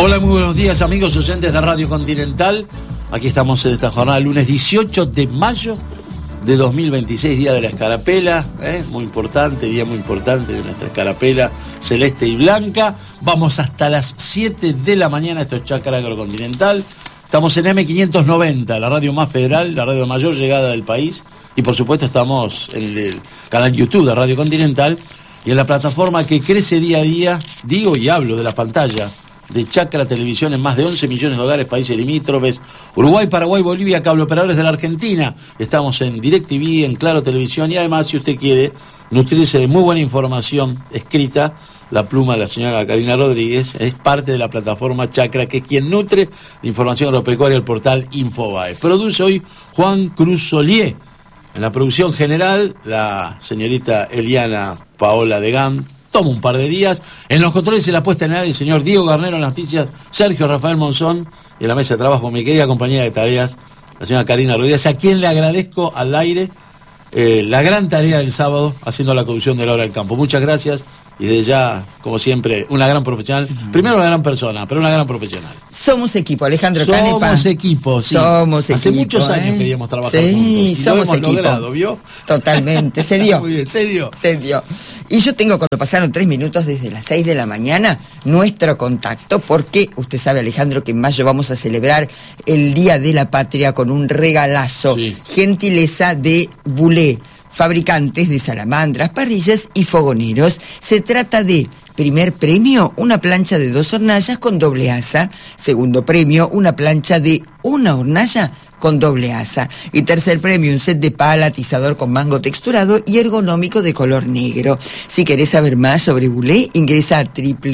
Hola, muy buenos días amigos oyentes de Radio Continental. Aquí estamos en esta jornada, lunes 18 de mayo de 2026, día de la escarapela, muy importante, día muy importante de nuestra escarapela celeste y blanca. Vamos hasta las 7 de la mañana, esto es Chácara Agrocontinental. Estamos en M590, la radio más federal, la radio de mayor llegada del país. Y por supuesto estamos en el canal YouTube de Radio Continental y en la plataforma que crece día a día, digo y hablo de la pantalla de Chácara Televisión en más de 11 millones de hogares, países limítrofes, Uruguay, Paraguay, Bolivia, cable operadores de la Argentina. Estamos en DirecTV, en Claro Televisión y además, si usted quiere nutrirse de muy buena información escrita, la pluma de la señora Karina Rodríguez es parte de la plataforma Chácara, que es quien nutre de información agropecuaria el portal Infobae. Produce hoy Juan Cruz Solier. En la producción general, la señorita Eliana Paola Degán. Toma un par de días. En los controles y la puesta en aire, el señor Diego Garnero, en las noticias, Sergio Rafael Monzón, y en la mesa de trabajo, mi querida compañera de tareas, la señora Karina Rodríguez, a quien le agradezco al aire la gran tarea del sábado, haciendo la conducción de la hora del campo. Muchas gracias. Y desde ya, como siempre, una gran profesional. Primero una gran persona, pero una gran profesional. Somos equipo, Alejandro Canepa. Somos equipo, sí. Somos Hace equipo, muchos años queríamos trabajar juntos. Sí, y somos lo hemos equipo. logrado, ¿vio? Totalmente, se dio. Muy bien, se dio. Se dio. Y yo tengo, cuando pasaron 3 minutos desde las 6 de la mañana, nuestro contacto, porque usted sabe, Alejandro, que en mayo vamos a celebrar el Día de la Patria con un regalazo. Sí. Gentileza de Bulé, fabricantes de salamandras, parrillas y fogoneros. Se trata de: primer premio, una plancha de 2 hornallas con doble asa. Segundo premio, una plancha de 1 hornalla con doble asa. Y tercer premio, un set de pala, atizador con mango texturado y ergonómico de color negro. Si querés saber más sobre Bulé, ingresa a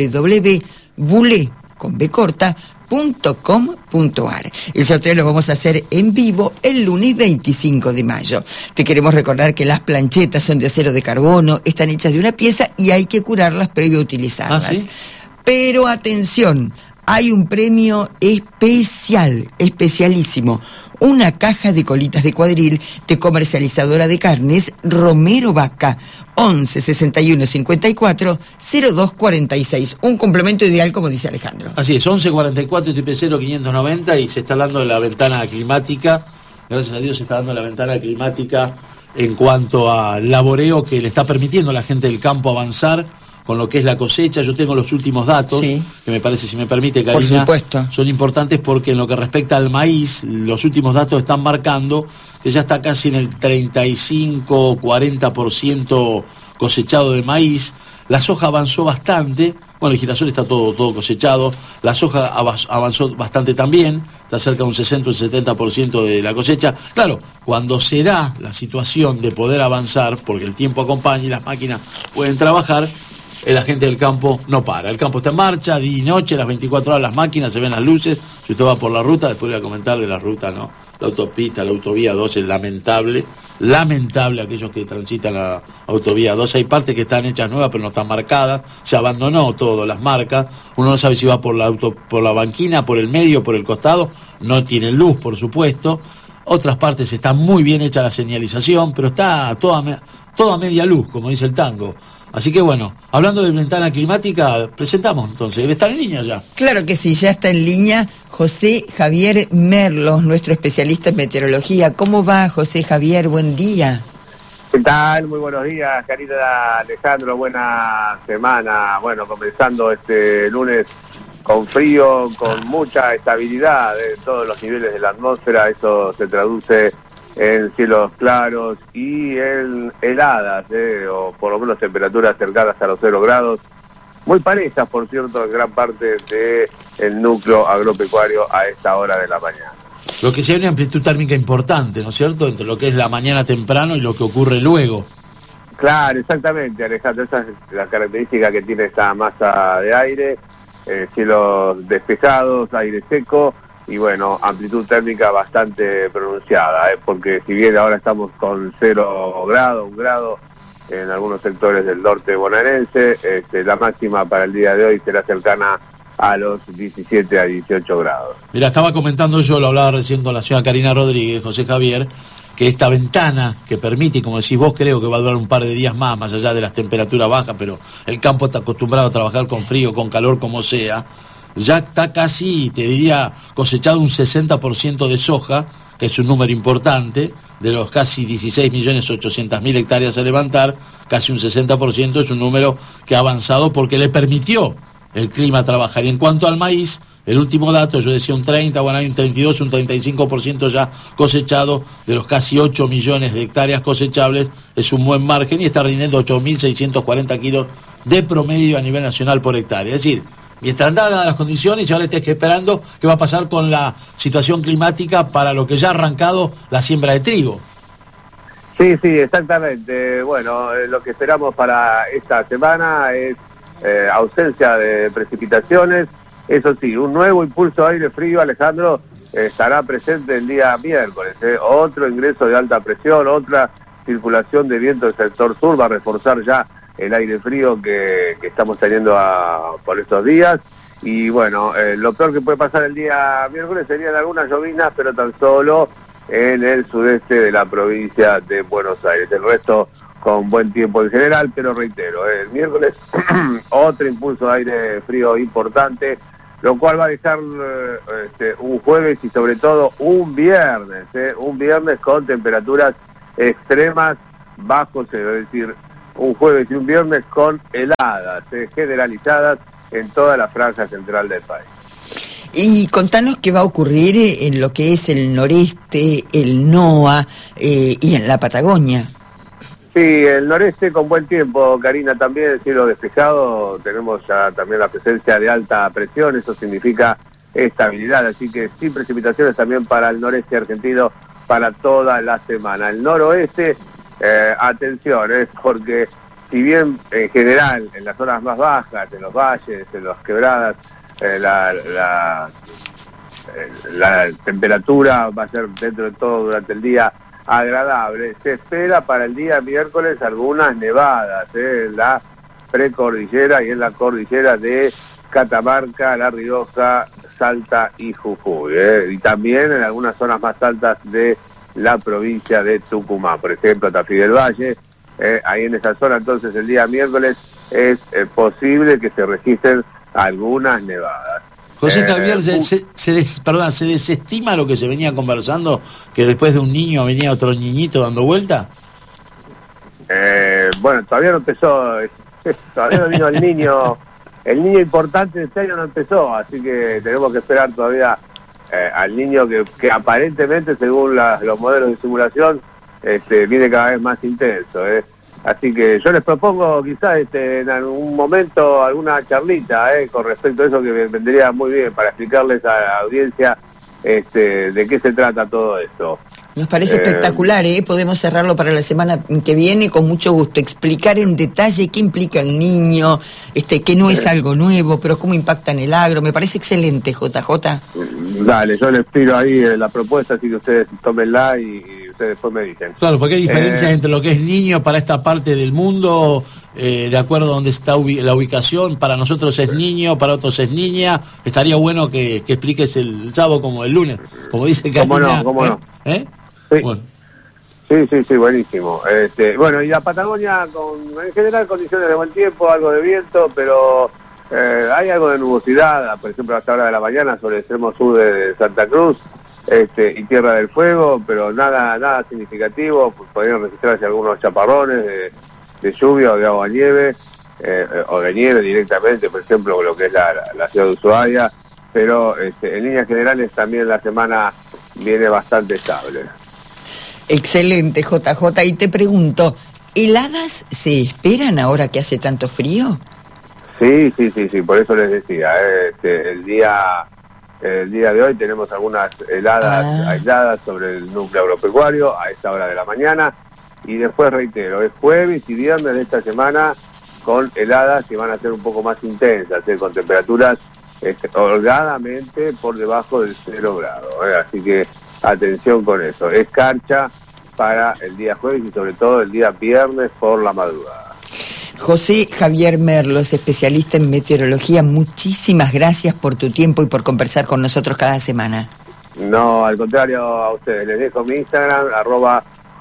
www.bulé.com.ar. El sorteo lo vamos a hacer en vivo el lunes 25 de mayo. Te queremos recordar que las planchetas son de acero de carbono, están hechas de una pieza y hay que curarlas previo a utilizarlas. ¿Ah, sí? Pero atención, hay un premio especial, especialísimo. Una caja de colitas de cuadril de Comercializadora de Carnes Romero Vaca, 11 61 54 02 46. Un complemento ideal, como dice Alejandro. Así es, 11 44 TP0 590, y se está hablando de la ventana climática. Gracias a Dios se está dando la ventana climática en cuanto a laboreo que le está permitiendo a la gente del campo avanzar con lo que es la cosecha. Yo tengo los últimos datos, sí, que me parece, si me permite, Karina, por supuesto, son importantes, porque en lo que respecta al maíz, los últimos datos están marcando que ya está casi en el 35-40% cosechado de maíz. La soja avanzó bastante, bueno, el girasol está todo cosechado, la soja avanzó bastante también, está cerca de un 60 o un 70% de la cosecha. Claro, cuando se da la situación de poder avanzar, porque el tiempo acompaña y las máquinas pueden trabajar, la gente del campo no para. El campo está en marcha, día y noche, las 24 horas, las máquinas, se ven las luces. Si usted va por la ruta, después le voy a comentar de la ruta, ¿no? La autopista, la autovía 2 es lamentable aquellos que transitan la autovía 2. Hay partes que están hechas nuevas, pero no están marcadas. Se abandonó todo, las marcas. Uno no sabe si va por la banquina, por el medio, por el costado. No tiene luz, por supuesto. Otras partes está muy bien hecha la señalización, pero está toda media luz, como dice el tango. Así que bueno, hablando de ventana climática, presentamos entonces. Debe estar en línea ya. Claro que sí, ya está en línea José Javier Merlos, nuestro especialista en meteorología. ¿Cómo va, José Javier? Buen día. ¿Qué tal? Muy buenos días, querida Alejandro. Buena semana. Bueno, comenzando este lunes con frío, con mucha estabilidad en todos los niveles de la atmósfera. Eso se traduce en cielos claros y en heladas, o por lo menos temperaturas cercanas a los 0 grados. Muy parejas, por cierto, en gran parte del núcleo agropecuario a esta hora de la mañana. Lo que sí hay una amplitud térmica importante, ¿no es cierto?, entre lo que es la mañana temprano y lo que ocurre luego. Claro, exactamente, Alejandro. Esa es la característica que tiene esta masa de aire. Cielos despejados, aire seco. Y bueno, amplitud térmica bastante pronunciada, porque si bien ahora estamos con 0 grado, 1 grado en algunos sectores del norte bonaerense, la máxima para el día de hoy será cercana a los 17 a 18 grados. Mira, estaba comentando yo, lo hablaba recién con la señora Karina Rodríguez, José Javier, que esta ventana que permite, y como decís vos, creo que va a durar un par de días más allá de las temperaturas bajas, pero el campo está acostumbrado a trabajar con frío, con calor, como sea. ya está casi, te diría, cosechado un 60% de soja, que es un número importante, de los casi 16.800.000 hectáreas a levantar, casi un 60% es un número que ha avanzado porque le permitió el clima trabajar. Y en cuanto al maíz, el último dato, yo decía un 30, bueno, hay un 32, un 35% ya cosechado de los casi 8 millones de hectáreas cosechables, es un buen margen y está rindiendo 8.640 kilos de promedio a nivel nacional por hectárea. Es decir, mientras dadas las condiciones, y ahora estés esperando qué va a pasar con la situación climática para lo que ya ha arrancado la siembra de trigo. Sí, exactamente. Bueno, lo que esperamos para esta semana es ausencia de precipitaciones. Eso sí, un nuevo impulso de aire frío, Alejandro, estará presente el día miércoles. Otro ingreso de alta presión, otra circulación de viento del sector sur va a reforzar ya el aire frío que estamos teniendo por estos días. Y bueno, lo peor que puede pasar el día miércoles serían algunas llovinas, pero tan solo en el sudeste de la provincia de Buenos Aires. El resto con buen tiempo en general, pero reitero, el miércoles otro impulso de aire frío importante, lo cual va a dejar un jueves y sobre todo un viernes con temperaturas extremas bajo cero, es decir, un jueves y un viernes con heladas generalizadas en toda la franja central del país. Y contanos qué va a ocurrir en lo que es el noreste, el NOA y en la Patagonia. Sí, el noreste con buen tiempo, Karina, también cielo despejado, tenemos ya también la presencia de alta presión, eso significa estabilidad, así que sin precipitaciones también para el noreste argentino para toda la semana. El noroeste, atención, porque si bien en general en las zonas más bajas, en los valles, en las quebradas, la temperatura va a ser dentro de todo durante el día agradable. Se espera para el día miércoles algunas nevadas en la precordillera y en la cordillera de Catamarca, La Rioja, Salta y Jujuy, y también en algunas zonas más altas de la provincia de Tucumán, por ejemplo, Tafí del Valle, ahí en esa zona. Entonces el día miércoles es posible que se registren algunas nevadas. José Javier, se desestima lo que se venía conversando, que después de un niño venía otro niñito dando vuelta. Bueno, todavía no empezó, todavía no vino el niño importante de este año no empezó, así que tenemos que esperar todavía al niño que aparentemente, según los modelos de simulación, viene cada vez más intenso, Así que yo les propongo quizás en algún momento alguna charlita con respecto a eso, que me vendría muy bien para explicarles a la audiencia de qué se trata todo esto. Nos parece espectacular, podemos cerrarlo para la semana que viene con mucho gusto, explicar en detalle qué implica el niño, que no es algo nuevo, pero cómo impacta en el agro. Me parece excelente, JJ. Dale, yo les pido ahí la propuesta, así que ustedes tómenla y ustedes después me dicen. Claro, porque hay diferencias entre lo que es niño para esta parte del mundo, de acuerdo a dónde está la ubicación. Para nosotros es niño, para otros es niña. Estaría bueno que expliques el sábado como el lunes, como dice Karina. ¿Cómo no? Sí. Bueno. Sí, buenísimo. Bueno, y la Patagonia, en general condiciones de buen tiempo, algo de viento, pero hay algo de nubosidad, por ejemplo, hasta hora de la mañana sobre el extremo sur de Santa Cruz y Tierra del Fuego, pero nada significativo. Podrían registrarse algunos chaparrones de lluvia o de agua-nieve, o de nieve directamente, por ejemplo, lo que es la ciudad de Ushuaia, pero en líneas generales también la semana viene bastante estable. Excelente, JJ. Y te pregunto, ¿heladas se esperan ahora que hace tanto frío? Sí, por eso les decía, el día de hoy tenemos algunas heladas aisladas sobre el núcleo agropecuario a esta hora de la mañana, y después reitero, es jueves y viernes de esta semana con heladas que van a ser un poco más intensas, con temperaturas holgadamente por debajo del 0 grado, así que atención con eso, escarcha para el día jueves y sobre todo el día viernes por la madrugada. José Javier Merlos, especialista en meteorología, muchísimas gracias por tu tiempo y por conversar con nosotros cada semana. No, al contrario, a ustedes, les dejo mi Instagram,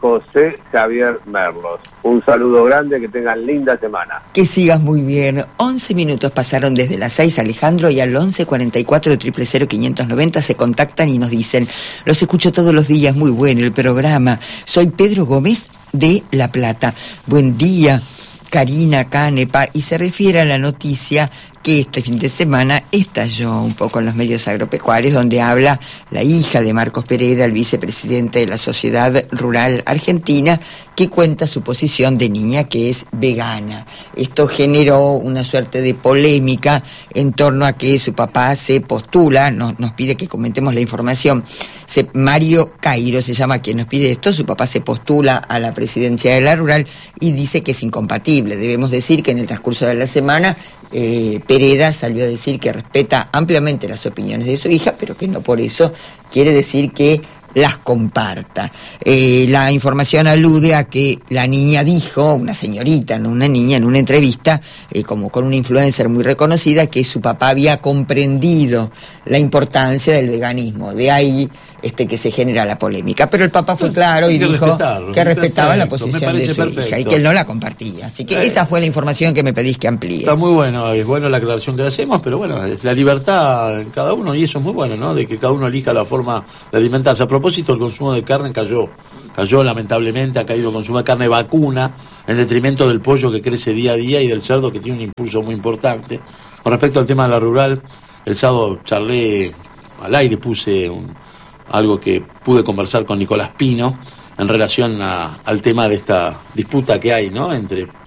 José Javier Merlos. Un saludo grande, que tengan linda semana. Que sigas muy bien. 11 minutos pasaron desde las 6, Alejandro, y al 11 44 000 590 se contactan y nos dicen: los escucho todos los días, muy bueno el programa. Soy Pedro Gómez de La Plata. Buen día, Karina, Canepa, y se refiere a la noticia que este fin de semana estalló un poco en los medios agropecuarios, donde habla la hija de Marcos Pereda, el vicepresidente de la Sociedad Rural Argentina, que cuenta su posición de niña, que es vegana. Esto generó una suerte de polémica en torno a que su papá se postula, nos pide que comentemos la información. Mario Cairo se llama quien nos pide esto. Su papá se postula a la presidencia de la Rural y dice que es incompatible. Debemos decir que en el transcurso de la semana Pereda salió a decir que respeta ampliamente las opiniones de su hija, pero que no por eso quiere decir que las comparta. La información alude a que la niña dijo, una señorita, no una niña, en una entrevista, como con una influencer muy reconocida, que su papá había comprendido la importancia del veganismo. De ahí que se genera la polémica. Pero el papá fue claro y dijo que respetaba la posición de su hija y que él no la compartía. Así que esa fue la información que me pedís que amplíe. Está muy bueno, es bueno la aclaración que le hacemos, pero bueno, es la libertad en cada uno, y eso es muy bueno, ¿no? De que cada uno elija la forma de alimentarse. A propósito, el consumo de carne cayó lamentablemente, ha caído el consumo de carne vacuna en detrimento del pollo, que crece día a día, y del cerdo, que tiene un impulso muy importante. Con respecto al tema de la rural, el sábado charlé al aire, puse algo que pude conversar con Nicolás Pino en relación al tema de esta disputa que hay, ¿no?, entre